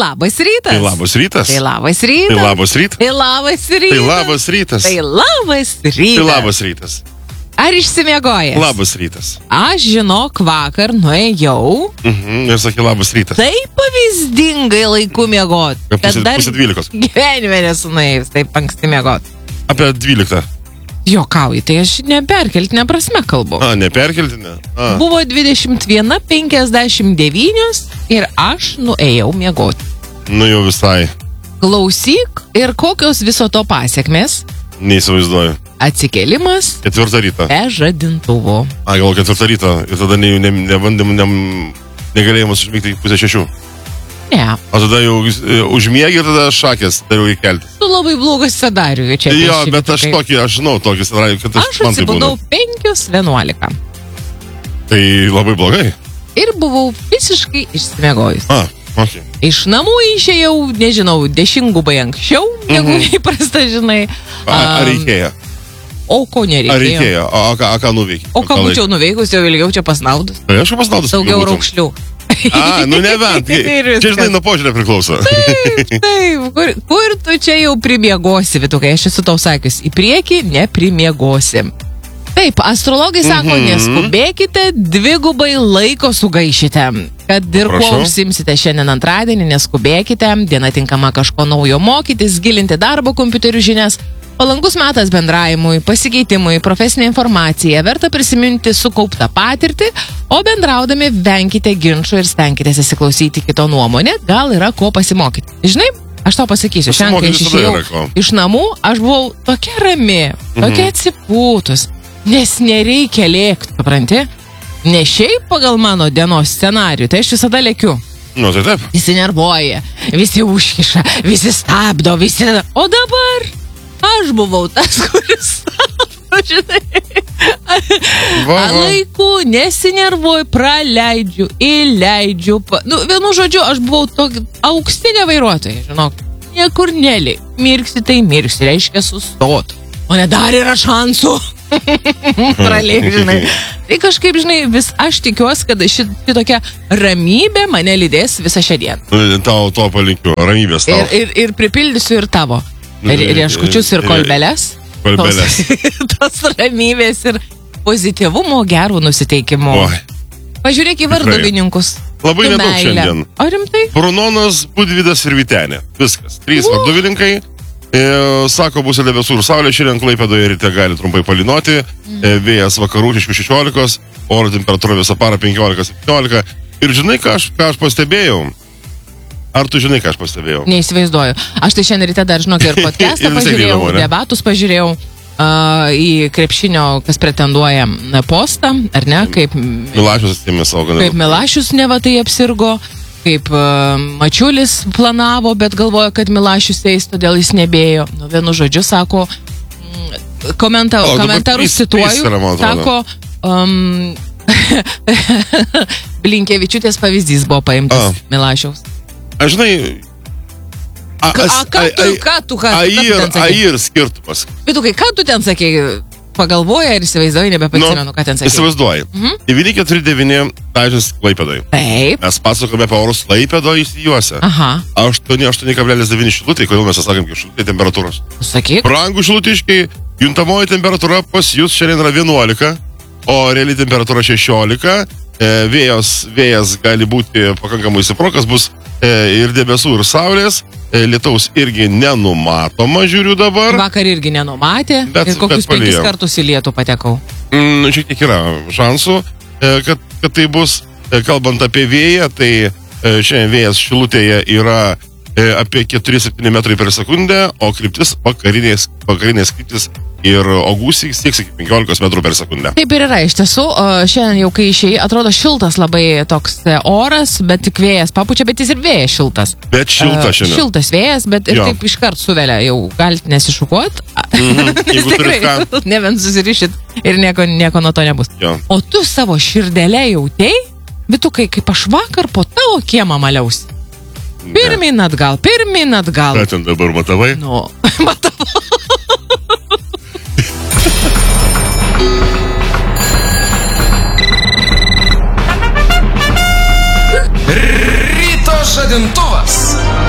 labas rytas. Tai labas rytas. Tai labas rytas. Tai labas rytas. Tai labas rytas. Tai labas rytas. Tai labas rytas. Tai labas rytas. Ar išsimiegojęs? Labas rytas. Aš žinok, vakar nuėjau. Ir sakė labas rytas. Taip pavyzdingai laiku miegot. Pusė 12. Gyvenime nesu nuėjus, taip anksti miegot. Apie 12. Jokauji, tai aš neperkeltinę prasme kalbu. Neperkeltinę? Buvo 21:59 ir aš nuėjau miegoti. Nu jau visai. Klausyk, ir kokios viso to pasiekmės? Neįsivaizduoju. Atsikėlimas 4 ryto. be žadintuvo. Gal 4 ryto. Ir tada negalėjimas užmygti iki 5:30. Ne. O tada jau užmiegi ir tada šakės, tai jau įkelti. Tu labai blogas scenarijų čia. Jo, bet aš žinau tokį scenarijų, kad aš atsibudau 5:11. Tai labai blogai. Ir buvau visiškai išsimiegojus. Okay. Iš namų išėjau, nežinau, 10 gubai anksčiau, negu įprasta, žinai. Ar reikėjo? O ko nereikėjo? Ar reikėjo? O ką nuveikė? O ką būčiau nuveikus, jau ilgiau čia pasnaudus. Tai aš pasnaudus. Daugiau raukšlių. Nu nebent. Čia žinai nuo požiūrio priklauso. Taip. Kur tu čia jau primiegosi, Vitukai? Aš esu tau sakius, į priekį neprimiegosi. Taip, astrologai sako, neskubėkite, 2 gubai laiko sugaišite. Kad ir kuo užsimsite šiandien antradienį, neskubėkite, diena tinkama kažko naujo mokytis, gilinti darbo kompiuterių žinias. Palankus metas bendravimui, pasikeitimui, profesinė informacija, verta prisiminti sukauptą patirtį, o bendraudami venkite ginčų ir stenkitės įsiklausyti kito nuomonę, gal yra ko pasimokyti. Žinai, aš tau pasakysiu, šiandien, kai aš išėjau iš namų, aš buvau tokia rami, tokia atsipūtus, nes nereikia lėkti, supranti? Ne šiaip pagal mano dienos scenarijų, tai aš visada lėkiu. Nu, tai taip. Visi nervuoja, visi užkiša, visi stabdo, visi... O dabar... Aš buvau tas, kuris stabdo, žinai. Laiku, nesinervuoju, praleidžiu, įleidžiu. Vienu žodžiu, aš buvau tokia auksinė vairuotoja, žinok. Niekur nelėk. Mirksi, tai mirksi, reiškia sustot. O ne dar yra šansų. Praleik, žinai. Tai kažkaip, žinai, aš tikiuosi, kad šitokia ramybė mane lydės visą šią dieną. Tau to palinkiu, ramybės tau. Ir pripildysiu ir tavo. Rieškučius ir kolbeles. Tos ramybės ir pozityvumo, gerų nusiteikimo. Pažiūrėk į varduvininkus. Labai nedaug šiandien. O rimtai? Brunonas, Budvydas ir Vytenė. Viskas. 3 varduvininkai. Sako, bus debesų ir saulė. Šiandien Klaipėdoje ryte gali trumpai palynoti. Vėjas vakarų 16, oro temperatūra visą parą 15-17. Ir žinai, ką aš pastebėjau? Ar tu žinai, ką aš pastebėjau? Neįsivaizduoju. Aš tai šiandien ryte dar, žinok, ir podcastą pažiūrėjau, debatus pažiūrėjau į krepšinio, kas pretenduoja postą, ar ne? Kaip Milašius atėmė savo galimybę. Kaip Milašius neva tai apsirgo, kaip Mačiulis planavo, bet galvoja, kad Milašius eis, todėl jis nebėjo. Nu, vienu žodžiu, sako, komentarus cituoju, sako, Blinkevičiūtės pavyzdys buvo paimtas Milašiaus. Aš žinai, ir skirtumas. Vitukai, ką tu ten sakei? Pagalvoja ir įsivaizduoji, nebeprisimenu, ką ten sakei. Įsivaizduoji. 949 dažnis Klaipėdoje. Taip. Mes pasakome apie orus Klaipėdoje įsijuose. 8,9 šilutė, kodėl mes sakėm, kaip šilutė temperatūros. Sakyk. Brangų šilutiškai, juntamoji temperatūra pas jūs šiandien yra 11, o reali temperatūra 16. Vėjas gali būti pakankamai stiprokas, bus ir debesų, ir saulės. Lietaus irgi nenumatoma, žiūriu dabar. Vakar irgi nenumatė. Ir kokius 5 kartus į lietų patekau. Šiek tiek yra šansų, kad tai bus. Kalbant apie vėją, tai šiandien vėjas Šilutėje yra apie 4-7 metrai per sekundę, o kryptis vakarinės kryptis ir gūsiai sieks iki 15 metrų per sekundę. Taip ir yra, iš tiesų, šiandien jau kai išėjai, atrodo šiltas labai toks oras, bet tik vėjas papučia, bet jis ir vėjas šiltas. Bet šiltas šiandien. Šiltas vėjas, bet ir taip iškart suvelia, jau galite nesišukuot. Jeigu turit ką. Nebent susirišit ir nieko nuo to nebus. O tu savo širdelę jautei, Vitukai, kaip aš vakar po tavo kiemą maliausi. Pirmin atgal. Ką ten dabar matavai? Nu, matavau. Ryto žadintuvas.